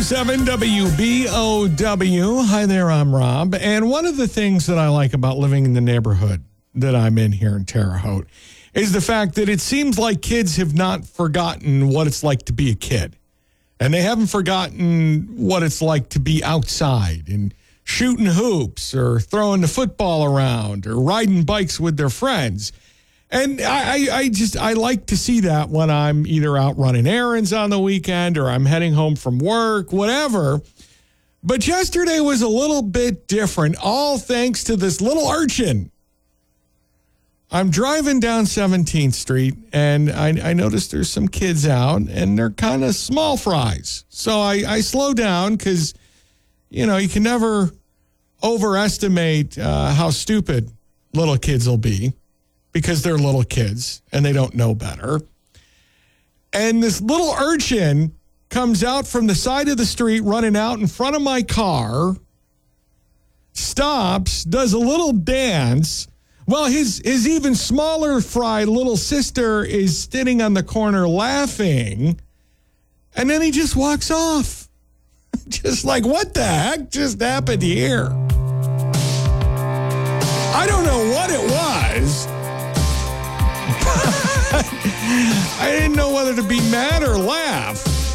102.7 WBOW. Hi there, I'm Rob. And one of the things that I like about living in the neighborhood that I'm in here in Terre Haute is the fact that it seems like kids have not forgotten what it's like to be a kid. And they haven't forgotten what it's like to be outside and shooting hoops or throwing the football around or riding bikes with their friends. And I like to see that when I'm either out running errands on the weekend or I'm heading home from work, whatever. But yesterday was a little bit different, all thanks to this little urchin. I'm driving down 17th Street, and I noticed there's some kids out, and they're kind of small fries. So I slow down because, you know, you can never overestimate how stupid little kids will be, because they're little kids and they don't know better. And this little urchin comes out from the side of the street, running out in front of my car, stops, does a little dance. Well, his even smaller fry little sister is sitting on the corner laughing. And then he just walks off. Just like, what the heck just happened here? I don't know what it was. I didn't know whether to be mad or laugh.